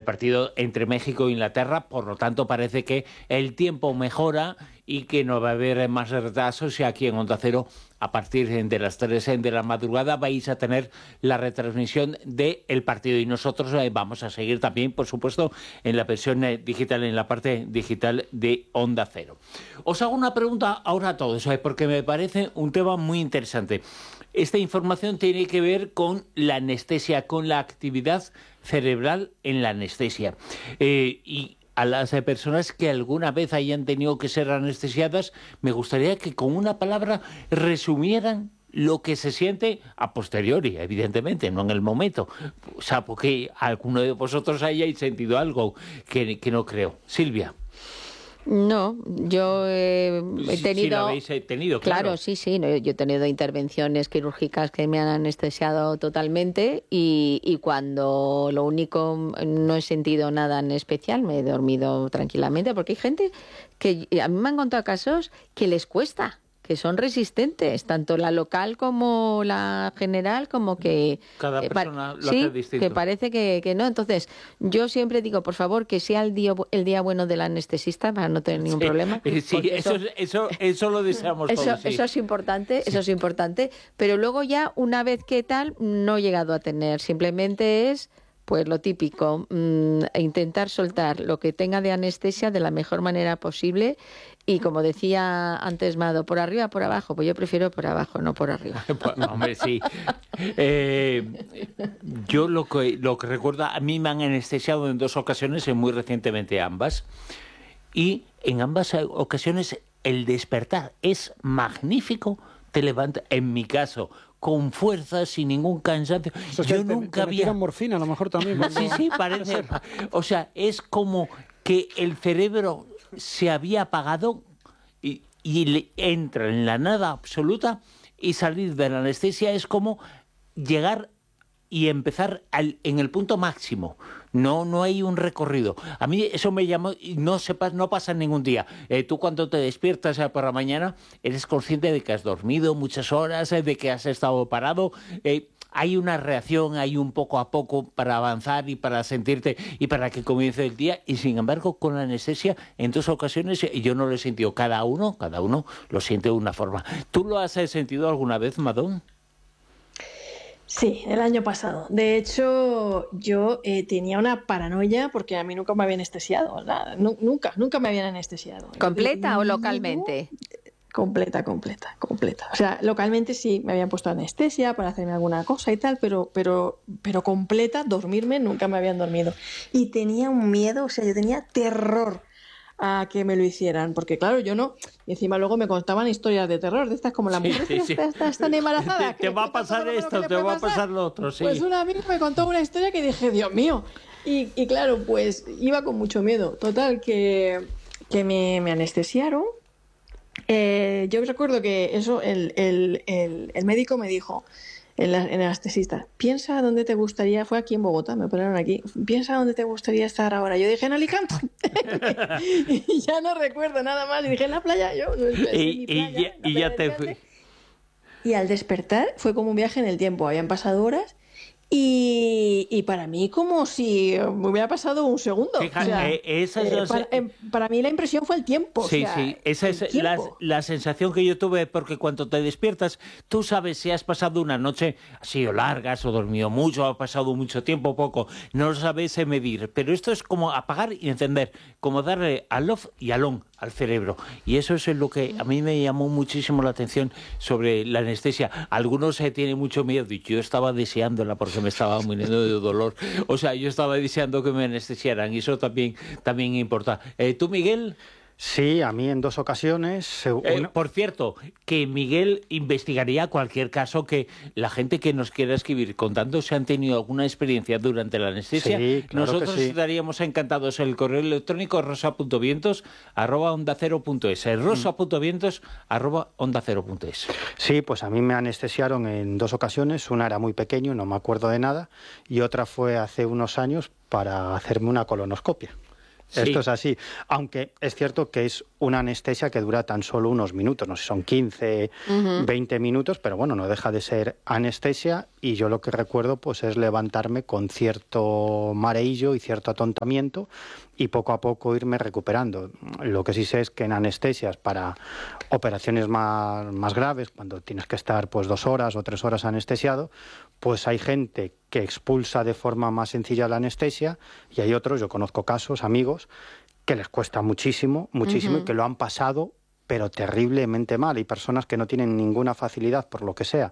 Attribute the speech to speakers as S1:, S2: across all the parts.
S1: partido entre México e Inglaterra, por lo tanto parece que el tiempo mejora y que no va a haber más retrasos, y aquí en Onda Cero a partir de las 3 de la madrugada vais a tener la retransmisión del partido, y nosotros vamos a seguir también, por supuesto, en la versión digital, en la parte digital de Onda Cero. Os hago una pregunta ahora a todos, porque me parece un tema muy interesante. Esta información tiene que ver con la anestesia, con la actividad cerebral en la anestesia. Y a las personas que alguna vez hayan tenido que ser anestesiadas, me gustaría que con una palabra resumieran lo que se siente a posteriori, evidentemente, no en el momento. O sea, porque alguno de vosotros hayáis sentido algo que no creo. Silvia.
S2: No, yo he tenido...
S1: Sí, lo habéis tenido,
S2: claro. Sí, no, yo he tenido intervenciones quirúrgicas que me han anestesiado totalmente y cuando lo único no he sentido nada en especial, me he dormido tranquilamente, porque hay gente que a mí me han contado casos que les cuesta, que son resistentes, tanto la local como la general, como que...
S1: Cada persona lo hace distinto.
S2: Que parece que no. Entonces, yo siempre digo, por favor, que sea el día bueno del anestesista para no tener ningún problema.
S1: Sí, eso lo deseamos todos.
S2: Eso es importante, eso es importante. Pero luego ya, una vez que tal, no he llegado a tener. Simplemente es... pues lo típico, intentar soltar lo que tenga de anestesia de la mejor manera posible, y como decía antes Mado, por arriba, por abajo, pues yo prefiero por abajo, no por arriba.
S1: Hombre, sí. Yo lo que recuerdo, a mí me han anestesiado en 2 ocasiones, muy recientemente ambas, y en ambas ocasiones el despertar es magnífico, te levanta, en mi caso, con fuerza, sin ningún cansancio. Yo nunca había...
S3: morfina, a lo mejor también.
S1: Sí, parece. O sea, es como que el cerebro se había apagado y entra en la nada absoluta, y salir de la anestesia es como llegar y empezar en el punto máximo. No hay un recorrido. A mí eso me llamó, y no pasa ningún día. Tú cuando te despiertas por la mañana eres consciente de que has dormido muchas horas, de que has estado parado. Hay una reacción, hay un poco a poco para avanzar y para sentirte y para que comience el día, y sin embargo con la anestesia en 2 ocasiones yo no lo he sentido. Cada uno lo siente de una forma. ¿Tú lo has sentido alguna vez, Madón?
S4: Sí, el año pasado. De hecho, yo tenía una paranoia porque a mí nunca me habían anestesiado, nada, nunca me habían anestesiado.
S2: ¿Completa o localmente?
S4: Completa. O sea, localmente sí me habían puesto anestesia para hacerme alguna cosa y tal, pero completa, dormirme, nunca me habían dormido. Y tenía un miedo, o sea, yo tenía terror a que me lo hicieran, porque claro, yo no, y encima luego me contaban historias de terror, de estas como la mujer está tan embarazada.
S1: Te va a pasar esto, te va a pasar lo otro, sí.
S4: Pues un amigo me contó una historia que dije, Dios mío, y claro, pues iba con mucho miedo. Total, que me anestesiaron. Yo recuerdo que eso, el médico me dijo, el anestesista, piensa dónde te gustaría, fue aquí en Bogotá, me operaron aquí, piensa dónde te gustaría estar ahora. Yo dije, en Alicante. Y ya no recuerdo nada más, y dije, en la playa, yo no
S1: y ya te fui.
S4: Y al despertar fue como un viaje en el tiempo, habían pasado horas. Y para mí como si me hubiera pasado un segundo.
S1: Fíjate,
S4: para mí la impresión fue el tiempo.
S1: Sí, esa es la sensación que yo tuve, porque cuando te despiertas, tú sabes si has pasado una noche, ha sido larga, has dormido mucho, ha pasado mucho tiempo, poco, no lo sabes medir, pero esto es como apagar y encender, como darle al off y al on al cerebro, y eso es lo que a mí me llamó muchísimo la atención sobre la anestesia. Algunos tienen mucho miedo, y yo estaba deseándola porque me estaba muriendo de dolor, o sea, yo estaba deseando que me anestesiaran, y eso también importa. ¿Tú, Miguel?
S3: Sí, a mí en 2 ocasiones.
S1: Por cierto, que Miguel investigaría cualquier caso que la gente que nos quiera escribir contando si han tenido alguna experiencia durante la anestesia. Sí, claro. Nosotros estaríamos encantados. El correo electrónico rosa.vientos@ondacero.es, rosa.vientos@ondacero.es.
S3: Sí, pues a mí me anestesiaron en 2 ocasiones. Una era muy pequeño, no me acuerdo de nada, y otra fue hace unos años para hacerme una colonoscopia.
S1: Sí.
S3: Esto es así. Aunque es cierto que es una anestesia que dura tan solo unos minutos, no sé, son 15, 20 minutos, pero bueno, no deja de ser anestesia, y yo lo que recuerdo pues es levantarme con cierto mareillo y cierto atontamiento y poco a poco irme recuperando. Lo que sí sé es que en anestesias para operaciones más graves, cuando tienes que estar pues 2 horas o 3 horas anestesiado, pues hay gente que expulsa de forma más sencilla la anestesia, y hay otros, yo conozco casos, amigos, que les cuesta muchísimo, muchísimo, y que lo han pasado, pero terriblemente mal. Hay personas que no tienen ninguna facilidad, por lo que sea,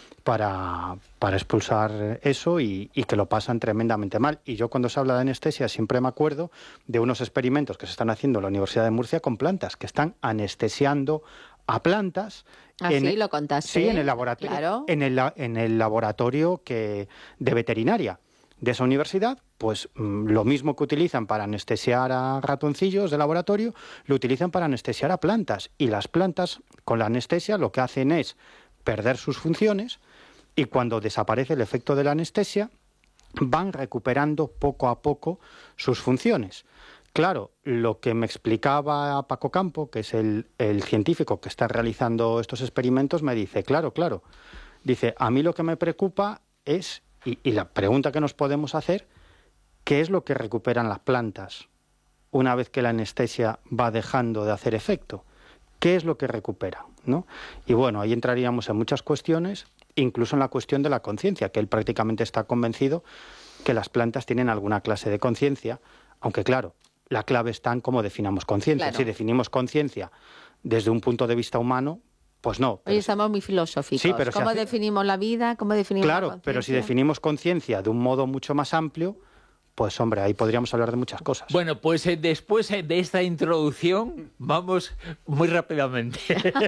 S3: para expulsar eso, y que lo pasan tremendamente mal. Y yo, cuando se habla de anestesia, siempre me acuerdo de unos experimentos que se están haciendo en la Universidad de Murcia con plantas, que están anestesiando a plantas.
S2: Sí, lo contaste.
S3: Sí, en el laboratorio,
S2: claro.
S3: en el laboratorio de veterinaria de esa universidad, pues lo mismo que utilizan para anestesiar a ratoncillos de laboratorio, lo utilizan para anestesiar a plantas. Y las plantas, con la anestesia, lo que hacen es perder sus funciones, y cuando desaparece el efecto de la anestesia, van recuperando poco a poco sus funciones. Claro, lo que me explicaba Paco Campo, que es el científico que está realizando estos experimentos, me dice, claro, dice, a mí lo que me preocupa es, y la pregunta que nos podemos hacer, ¿qué es lo que recuperan las plantas una vez que la anestesia va dejando de hacer efecto? ¿Qué es lo que recupera, ¿no? Y bueno, ahí entraríamos en muchas cuestiones, incluso en la cuestión de la conciencia, que él prácticamente está convencido que las plantas tienen alguna clase de conciencia, aunque claro, la clave está en cómo definamos conciencia.
S2: Claro.
S3: Si definimos conciencia desde un punto de vista humano, pues no.
S2: Hoy estamos muy filosóficos.
S3: Sí, pero
S2: ¿Cómo definimos la vida? ¿Cómo definimos la
S3: Claro,
S2: conciencia?
S3: pero si definimos conciencia de un modo mucho más amplio, pues hombre, ahí podríamos hablar de muchas cosas.
S1: Bueno, pues después de esta introducción, vamos muy rápidamente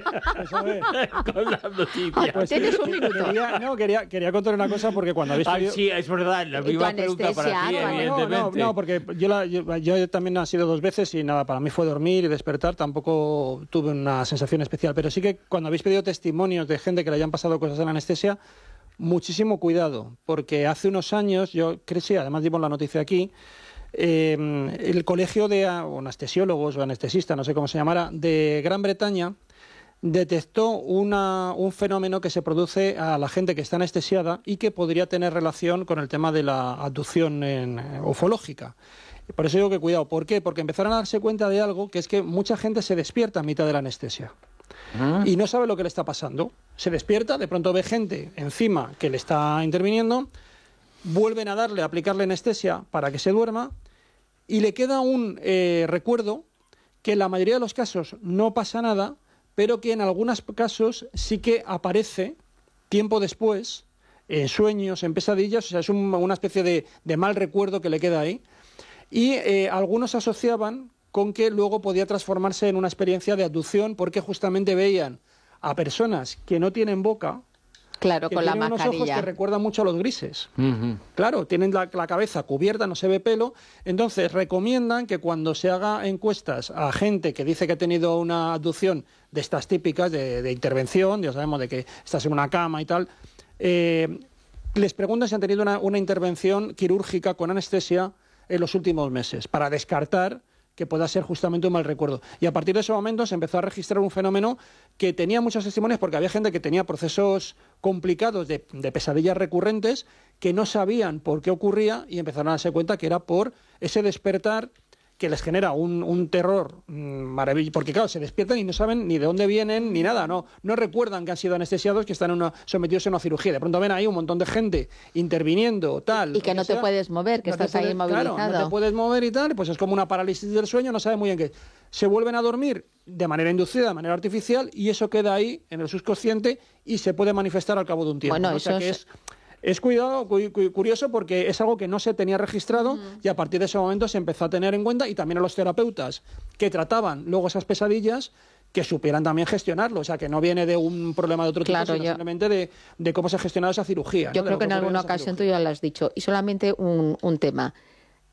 S1: con las noticias.
S2: Pues tienes un minuto.
S5: Quería contar una cosa, porque cuando habéis pedido...
S1: Sí, es verdad, la
S2: ¿Y tu
S1: misma pregunta para ti,
S2: anestesia?
S1: evidentemente.
S5: No, porque yo también ha sido 2 veces y nada, para mí fue dormir y despertar, tampoco tuve una sensación especial, pero sí que cuando habéis pedido testimonios de gente que le hayan pasado cosas en la anestesia, muchísimo cuidado, porque hace unos años, yo creo que sí, además dimos la noticia aquí, el colegio de anestesiólogos o anestesistas, no sé cómo se llamará, de Gran Bretaña, detectó un fenómeno que se produce a la gente que está anestesiada y que podría tener relación con el tema de la abducción ufológica. Por eso digo que cuidado. ¿Por qué? Porque empezaron a darse cuenta de algo, que es que mucha gente se despierta a mitad de la anestesia y no sabe lo que le está pasando. Se despierta, de pronto ve gente encima que le está interviniendo, vuelven a aplicarle anestesia para que se duerma, y le queda un recuerdo que en la mayoría de los casos no pasa nada, pero que en algunos casos sí que aparece tiempo después, en sueños, en pesadillas. O sea, es una especie de mal recuerdo que le queda ahí. Y algunos asociaban con que luego podía transformarse en una experiencia de abducción, porque justamente veían a personas que no tienen boca,
S2: Claro,
S5: que
S2: con la
S5: tienen unos ojos
S2: mascarilla.
S5: que recuerdan mucho a los grises. Claro, tienen la cabeza cubierta, no se ve pelo. Entonces recomiendan que cuando se haga encuestas a gente que dice que ha tenido una abducción de estas típicas de intervención, ya sabemos de que estás en una cama y tal, les preguntan si han tenido una intervención quirúrgica con anestesia en los últimos meses, para descartar que pueda ser justamente un mal recuerdo. Y a partir de ese momento se empezó a registrar un fenómeno que tenía muchos testimonios, porque había gente que tenía procesos complicados de pesadillas recurrentes que no sabían por qué ocurría, y empezaron a darse cuenta que era por ese despertar que les genera un terror maravilloso, porque claro, se despiertan y no saben ni de dónde vienen ni nada, no recuerdan que han sido anestesiados, que están sometidos a una cirugía. De pronto ven ahí un montón de gente interviniendo, tal.
S2: Y que no te puedes mover, que estás ahí inmovilizado.
S5: Claro, no te puedes mover y tal, pues es como una parálisis del sueño, no saben muy bien qué. Se vuelven a dormir de manera inducida, de manera artificial, y eso queda ahí en el subconsciente y se puede manifestar al cabo de un tiempo.
S2: Bueno,
S5: ¿no? O sea,
S2: eso
S5: que es curioso, porque es algo que no se tenía registrado, y a partir de ese momento se empezó a tener en cuenta, y también a los terapeutas que trataban luego esas pesadillas, que supieran también gestionarlo. O sea, que no viene de un problema de otro tipo, sino simplemente de cómo se ha gestionado esa cirugía.
S2: Yo
S5: ¿no?
S2: creo que en alguna ocasión tú ya lo has dicho. Y solamente un tema.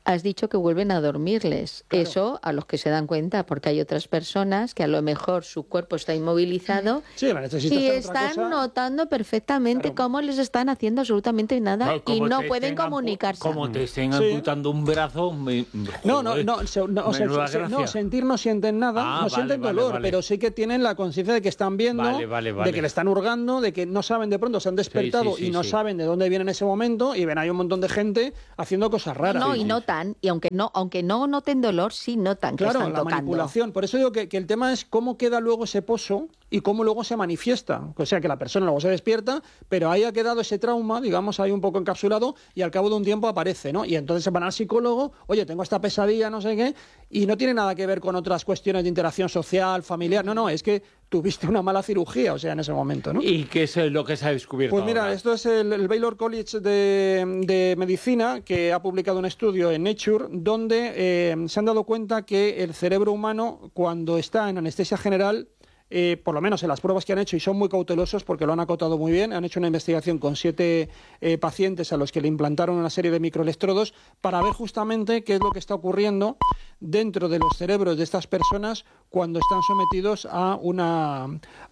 S2: has dicho que vuelven a dormirles.
S5: Claro.
S2: Eso a los que se dan cuenta, porque hay otras personas que a lo mejor su cuerpo está inmovilizado
S5: Sí, la necesita
S2: y
S5: hacer otra
S2: están
S5: cosa.
S2: notando perfectamente
S5: Claro.
S2: cómo les están haciendo absolutamente nada
S1: No,
S2: y
S1: como
S2: no
S1: te
S2: pueden
S1: estén
S2: comunicarse.
S1: Como te estén
S5: Sí.
S1: amputando un brazo,
S5: No,
S1: joder,
S5: o sea,
S1: menuda gracia.
S5: no, sentir no sienten nada,
S1: Ah,
S5: no
S1: vale,
S5: sienten
S1: vale,
S5: dolor,
S1: vale.
S5: pero sí que tienen la conciencia de que están viendo,
S1: Vale.
S5: de que le están hurgando, de que no saben, de pronto se han despertado
S1: sí,
S5: y no
S1: sí.
S5: saben de dónde viene en ese momento y ven hay un montón de gente haciendo cosas raras.
S2: No, y notan, y aunque no noten dolor, sí notan que
S5: Claro,
S2: están
S5: la
S2: tocando.
S5: manipulación. Por eso digo que el tema es cómo queda luego ese pozo y cómo luego se manifiesta. O sea, que la persona luego se despierta, pero ahí ha quedado ese trauma, digamos, ahí un poco encapsulado y al cabo de un tiempo aparece, ¿no? Y entonces se van al psicólogo, oye, tengo esta pesadilla, no sé qué, y no tiene nada que ver con otras cuestiones de interacción social, familiar. No, es que tuviste una mala cirugía, o sea, en ese momento, ¿no?
S1: ¿Y qué es lo que se ha descubierto
S5: Pues mira,
S1: ahora?
S5: esto es el Baylor College de Medicina, que ha publicado un estudio en Nature, donde se han dado cuenta que el cerebro humano, cuando está en anestesia general, por lo menos en las pruebas que han hecho, y son muy cautelosos porque lo han acotado muy bien, han hecho una investigación con 7 pacientes a los que le implantaron una serie de microelectrodos para ver justamente qué es lo que está ocurriendo dentro de los cerebros de estas personas cuando están sometidos a una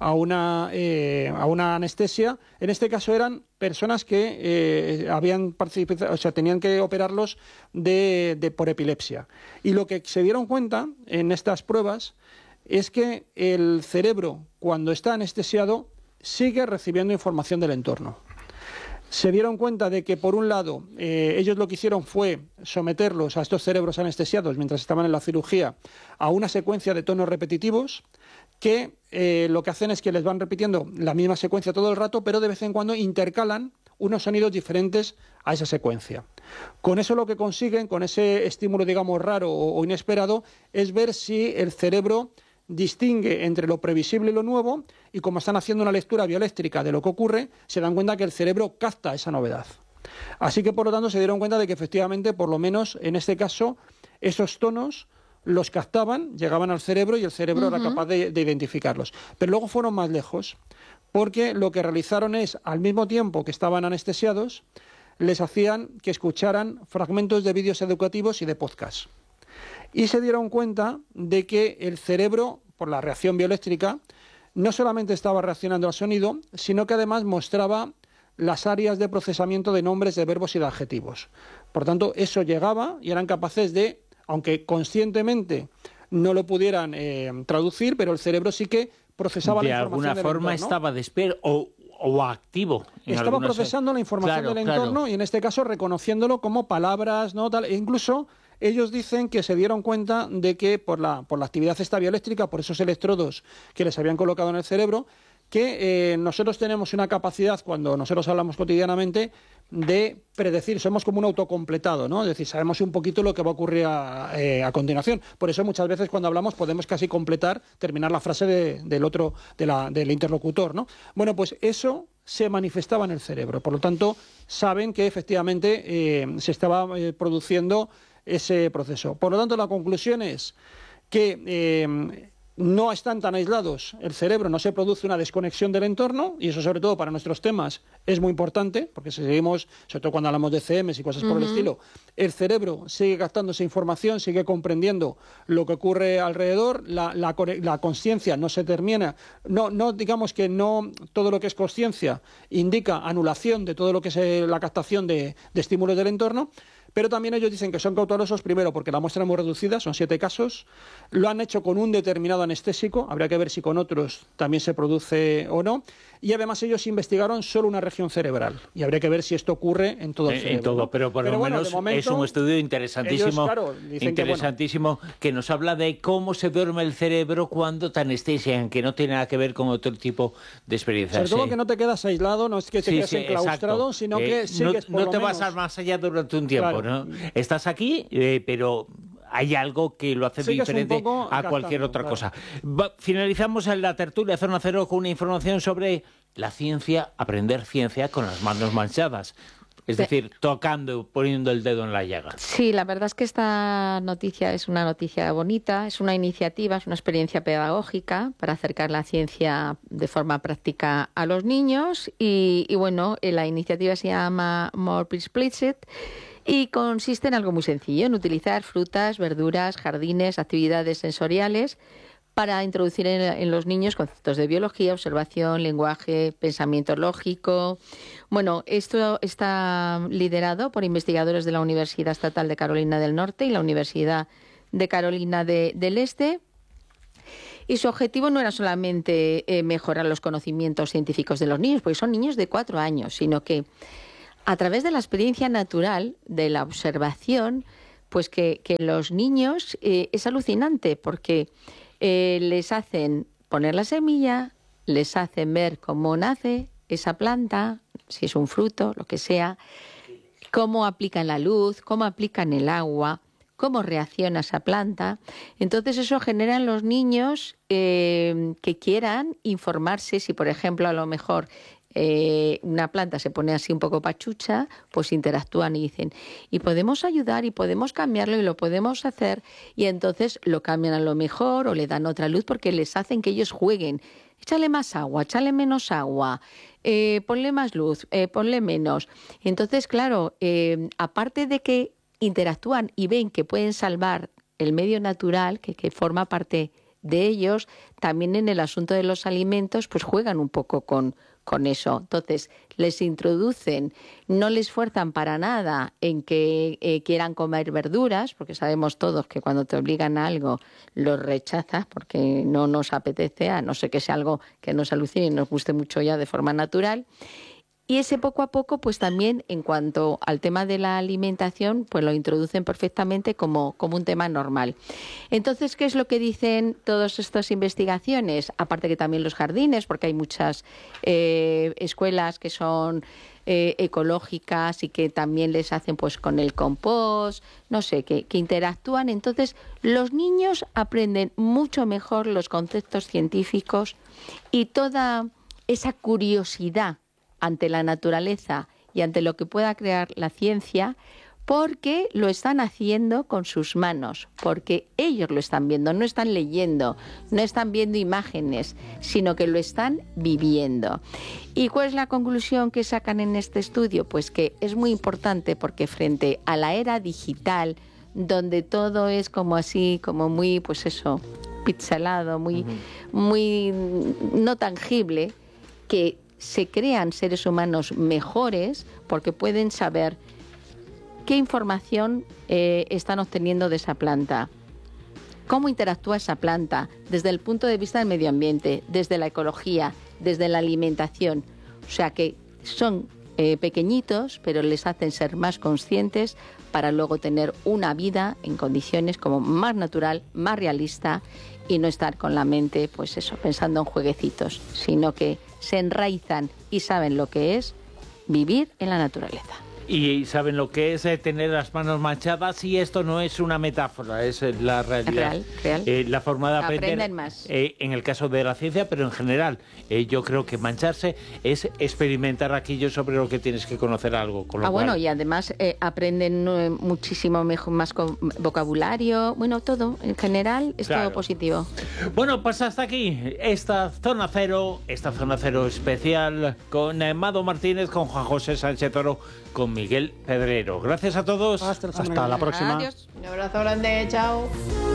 S5: anestesia. En este caso eran personas que habían participado, o sea, tenían que operarlos por epilepsia. Y lo que se dieron cuenta en estas pruebas es que el cerebro, cuando está anestesiado, sigue recibiendo información del entorno. Se dieron cuenta de que, por un lado, ellos lo que hicieron fue someterlos a estos cerebros anestesiados mientras estaban en la cirugía a una secuencia de tonos repetitivos que lo que hacen es que les van repitiendo la misma secuencia todo el rato, pero de vez en cuando intercalan unos sonidos diferentes a esa secuencia. Con eso lo que consiguen, con ese estímulo, digamos, raro o inesperado, es ver si el cerebro distingue entre lo previsible y lo nuevo, y como están haciendo una lectura bioeléctrica de lo que ocurre, se dan cuenta que el cerebro capta esa novedad. Así que, por lo tanto, se dieron cuenta de que efectivamente, por lo menos en este caso, esos tonos los captaban, llegaban al cerebro y el cerebro era capaz de identificarlos. Pero luego fueron más lejos, porque lo que realizaron es, al mismo tiempo que estaban anestesiados, les hacían que escucharan fragmentos de vídeos educativos y de podcast. Y se dieron cuenta de que el cerebro, por la reacción bioeléctrica, no solamente estaba reaccionando al sonido, sino que además mostraba las áreas de procesamiento de nombres, de verbos y de adjetivos. Por tanto, eso llegaba y eran capaces de, aunque conscientemente no lo pudieran traducir, pero el cerebro sí que procesaba la información del entorno.
S1: De alguna forma estaba despierto o activo.
S5: Estaba procesando la información del entorno y en este caso reconociéndolo como palabras, ¿no? Tal, e incluso ellos dicen que se dieron cuenta de que por la actividad esta bioeléctrica, por esos electrodos que les habían colocado en el cerebro, que nosotros tenemos una capacidad, cuando nosotros hablamos cotidianamente, de predecir, somos como un autocompletado, ¿no? Es decir, sabemos un poquito lo que va a ocurrir a continuación. Por eso muchas veces cuando hablamos podemos casi terminar la frase del interlocutor, ¿no? Bueno, pues eso se manifestaba en el cerebro. Por lo tanto, saben que efectivamente se estaba produciendo ese proceso. Por lo tanto, la conclusión es que no están tan aislados, el cerebro, no se produce una desconexión del entorno, y eso sobre todo para nuestros temas es muy importante, porque si seguimos, sobre todo cuando hablamos de CMs y cosas por el estilo, el cerebro sigue captando esa información, sigue comprendiendo lo que ocurre alrededor, la consciencia no se termina, no digamos que no todo lo que es consciencia indica anulación de todo lo que es la captación de estímulos del entorno. Pero también ellos dicen que son cautelosos, primero, porque la muestra es muy reducida, son 7 casos. Lo han hecho con un determinado anestésico, habría que ver si con otros también se produce o no. Y además ellos investigaron solo una región cerebral. Y habría que ver si esto ocurre en todo el cerebro.
S1: En todo, ¿no? Pero por lo menos momento, es un estudio interesantísimo, ellos, claro, interesantísimo que nos habla de cómo se duerme el cerebro cuando te anestesian, que no tiene nada que ver con otro tipo de experiencias.
S5: Sobre todo que no te quedas aislado, no es que te quedes enclaustrado, sino que sigues por
S1: no te
S5: lo menos.
S1: vas más allá durante un tiempo, claro. ¿No? Estás aquí, pero hay algo que lo hace diferente a cualquier otra cosa. Finalizamos en la tertulia Zona Cero con una información sobre la ciencia, aprender ciencia con las manos manchadas. Es decir, tocando, poniendo el dedo en la llaga.
S2: Sí, la verdad es que esta noticia es una noticia bonita, es una iniciativa, es una experiencia pedagógica para acercar la ciencia de forma práctica a los niños. Y bueno, la iniciativa se llama More Please It. Y consiste en algo muy sencillo, en utilizar frutas, verduras, jardines, actividades sensoriales para introducir en los niños conceptos de biología, observación, lenguaje, pensamiento lógico. Bueno, esto está liderado por investigadores de la Universidad Estatal de Carolina del Norte y la Universidad de Carolina del Este. Y su objetivo no era solamente mejorar los conocimientos científicos de los niños, porque son niños de 4 años, sino que a través de la experiencia natural, de la observación, pues que los niños es alucinante porque les hacen poner la semilla, les hacen ver cómo nace esa planta, si es un fruto, lo que sea, cómo aplican la luz, cómo aplican el agua, cómo reacciona esa planta. Entonces eso genera en los niños que quieran informarse si, por ejemplo, a lo mejor una planta se pone así un poco pachucha, pues interactúan y dicen, y podemos ayudar y podemos cambiarlo y lo podemos hacer, y entonces lo cambian a lo mejor o le dan otra luz porque les hacen que ellos jueguen. Échale más agua, échale menos agua, ponle más luz, ponle menos. Entonces, claro, aparte de que interactúan y ven que pueden salvar el medio natural, que forma parte de ellos, también en el asunto de los alimentos, pues juegan un poco con eso. Entonces, les introducen, no les fuerzan para nada en que quieran comer verduras, porque sabemos todos que cuando te obligan a algo los rechazas porque no nos apetece, a no ser que sea algo que nos alucine y nos guste mucho ya de forma natural. Y ese poco a poco, pues también en cuanto al tema de la alimentación, pues lo introducen perfectamente como un tema normal. Entonces, ¿qué es lo que dicen todas estas investigaciones? Aparte que también los jardines, porque hay muchas escuelas que son ecológicas y que también les hacen pues con el compost, no sé, que interactúan. Entonces, los niños aprenden mucho mejor los conceptos científicos y toda esa curiosidad ante la naturaleza y ante lo que pueda crear la ciencia, porque lo están haciendo con sus manos, porque ellos lo están viendo, no están leyendo, no están viendo imágenes, sino que lo están viviendo. ¿Y cuál es la conclusión que sacan en este estudio? Pues que es muy importante porque frente a la era digital, donde todo es como así, como muy, pues eso, pixelado, muy no tangible, que se crean seres humanos mejores porque pueden saber qué información están obteniendo de esa planta, cómo interactúa esa planta desde el punto de vista del medio ambiente, desde la ecología, desde la alimentación. O sea que son pequeñitos, pero les hacen ser más conscientes para luego tener una vida en condiciones como más natural, más realista y no estar con la mente, pues eso, pensando en jueguecitos, sino que se enraizan y saben lo que es vivir en la naturaleza.
S1: Y saben lo que es tener las manos manchadas, y esto no es una metáfora, es la realidad.
S2: Real.
S1: La forma de aprender.
S2: Aprenden más.
S1: En el caso de la ciencia, pero en general, yo creo que mancharse es experimentar aquello sobre lo que tienes que conocer algo. Con lo cual...
S2: Bueno, y además aprenden muchísimo mejor, más con vocabulario, bueno, todo, en general es todo positivo.
S1: Bueno, pues hasta aquí esta zona cero especial con Mado Martínez, con Juan José Sánchez Toro, con Miguel Pedrero. Gracias a todos.
S3: Hasta la próxima.
S2: Adiós.
S4: Un abrazo grande, chao.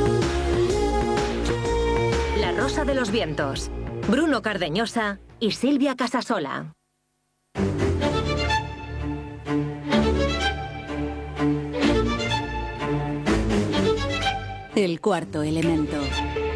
S6: La Rosa de los Vientos. Bruno Cardeñosa y Silvia Casasola.
S7: El cuarto elemento.